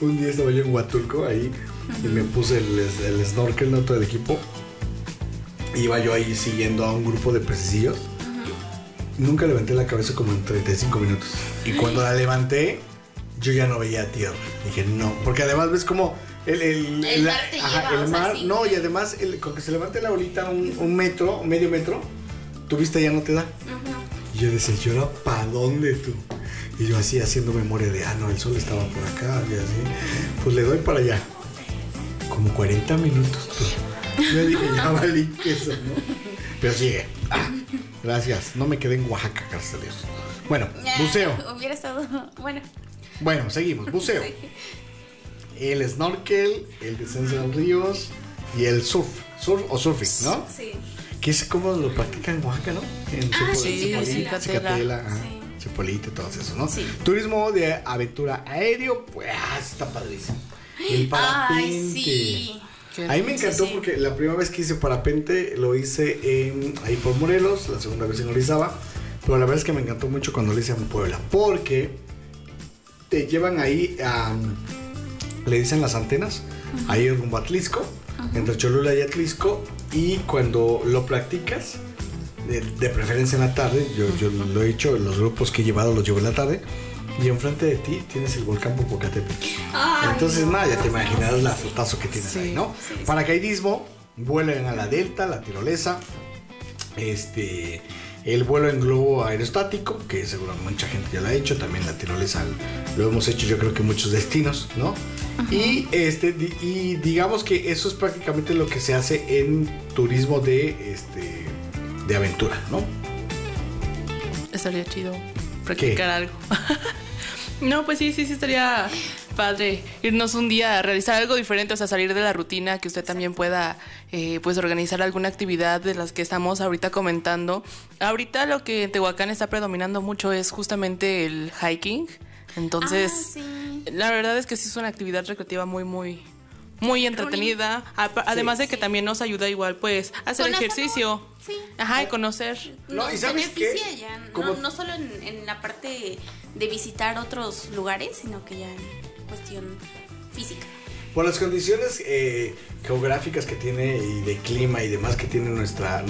Un día estaba yo en Huatulco ahí y me puse el snorkel, ¿no? Todo el equipo. Iba yo ahí siguiendo a un grupo de pececillos. Nunca levanté la cabeza como en 35 minutos. Y cuando la levanté, yo ya no veía tierra. Dije, no. Porque además ves como el mar te lleva, el mar, sí. No, y además con que se levante la bolita un metro, medio metro, tu vista ya no te da. Y yo decía, ¿y ahora para dónde tú? Y yo así haciendo memoria de, no, el sol estaba por acá y así. Pues le doy para allá. Como 40 minutos tú. Yo dije, ya valí queso, ¿no? Pero sigue. Gracias. No me quedé en Oaxaca, gracias a Dios. Bueno, buceo. Hubiera estado... Bueno, seguimos. Buceo. Sí. El snorkel, el descenso en ríos y el surf. Surf o surfing, ¿no? Sí. Que es como lo practican en Oaxaca, ¿no? En Cicatela, Chipolite, todo eso, ¿no? Sí. Turismo de aventura aéreo, pues está padrísimo. El parapente. Ay, sí. A mí me encantó porque la primera vez que hice parapente lo hice ahí por Morelos, la segunda vez en Orizaba, pero la verdad es que me encantó mucho cuando lo hice en Puebla, porque te llevan ahí a, le dicen las antenas, ahí rumbo a Atlixco, entre Cholula y Atlixco, y cuando lo practicas, de preferencia en la tarde, yo lo he hecho, los grupos que he llevado los llevo en la tarde, y enfrente de ti tienes el volcán Popocatépetl. Entonces, ya te imaginarás el azotazo que tienes ahí, ¿no? Sí. Paracaidismo, vuelan a la Delta, la tirolesa, el vuelo en globo aerostático, que seguro mucha gente ya lo ha hecho, también la tirolesa lo hemos hecho yo creo que en muchos destinos, ¿no? Y digamos que eso es prácticamente lo que se hace en turismo de aventura, ¿no? Estaría chido practicar algo. No, pues sí, estaría padre irnos un día a realizar algo diferente, o sea, salir de la rutina, que usted también pueda pues organizar alguna actividad de las que estamos ahorita comentando. Ahorita lo que en Tehuacán está predominando mucho es justamente el hiking, entonces la verdad es que sí es una actividad recreativa muy entretenida, además de que también nos ayuda igual pues a hacer ejercicio. Sí. Y conocer. No, ¿y sabes qué? Ya, no solo en la parte de visitar otros lugares, sino que ya en cuestión física. Por las condiciones geográficas que tiene y de clima y demás que tiene nuestra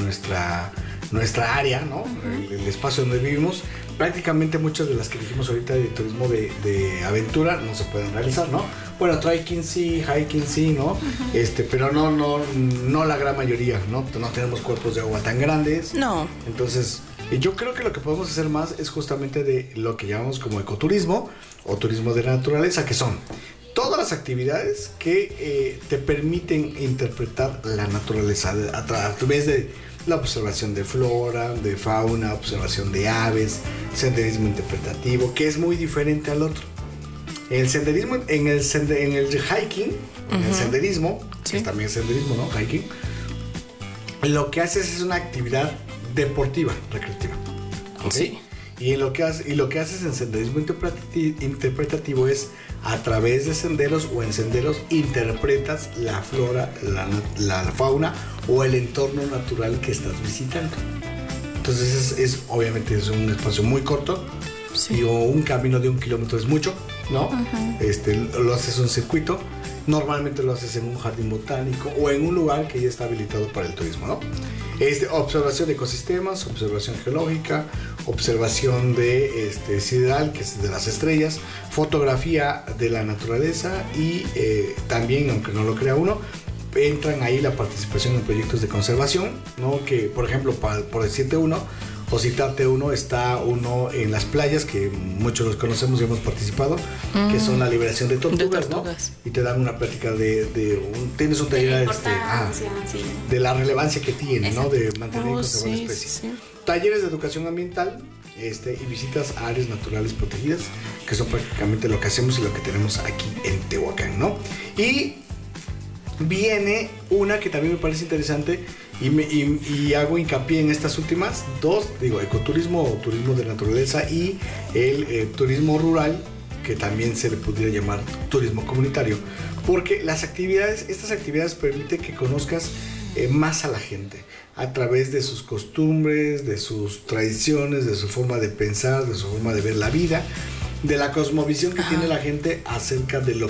área, ¿no? El espacio donde vivimos, prácticamente muchas de las que dijimos ahorita de turismo de aventura no se pueden realizar, ¿no? Bueno, trekking sí, hiking sí, ¿no? Pero no la gran mayoría, ¿no? No tenemos cuerpos de agua tan grandes. No. Entonces, yo creo que lo que podemos hacer más es justamente de lo que llamamos como ecoturismo o turismo de la naturaleza, que son todas las actividades que te permiten interpretar la naturaleza a través de la observación de flora, de fauna, observación de aves, senderismo interpretativo, que es muy diferente al otro. El senderismo, en el hiking, en el senderismo, que es también senderismo, ¿no? Hiking, lo que haces es una actividad deportiva, recreativa. ¿Okay? Sí. Y lo que haces en senderismo interpretativo es a través de senderos o en senderos interpretas la flora, la fauna o el entorno natural que estás visitando. Entonces obviamente es un espacio muy corto. Sí. O un camino de 1 kilómetro es mucho, ¿no? Lo haces en un circuito, normalmente lo haces en un jardín botánico o en un lugar que ya está habilitado para el turismo, ¿no? Observación de ecosistemas, observación geológica, observación de sideral, que es de las estrellas, fotografía de la naturaleza y también, aunque no lo crea uno, entran ahí la participación en proyectos de conservación, ¿no? Que, por ejemplo, por decirte uno, o citarte uno, está uno en las playas, que muchos los conocemos y hemos participado, que son la liberación de tortugas, ¿no? Y te dan una plática tienes un taller de la relevancia que tiene, ¿no? De mantener y conservar la especie. Sí. Talleres de educación ambiental y visitas a áreas naturales protegidas, que son prácticamente lo que hacemos y lo que tenemos aquí en Tehuacán, ¿no? Y viene una que también me parece interesante y hago hincapié en estas últimas dos, ecoturismo o turismo de naturaleza y el turismo rural, que también se le podría llamar turismo comunitario, porque estas actividades permiten que conozcas más a la gente a través de sus costumbres, de sus tradiciones, de su forma de pensar, de su forma de ver la vida, de la cosmovisión que tiene la gente acerca de lo